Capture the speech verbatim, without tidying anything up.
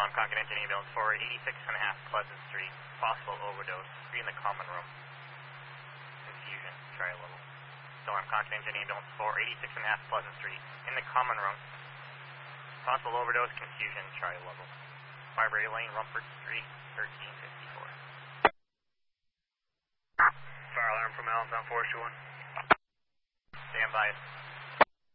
Alarm Confidential Ambulance for eighty-six and a half Pleasant Street. Possible overdose. Three in the common room. Confusion. Try level. Alarm Confidential Ambulance for eighty-six and a half Pleasant Street. In the common room. Possible overdose. Confusion. Try level. Barbary Lane, Rumford Street, thirteen fifty-four. Fire alarm from Allentown four two one. Stand by.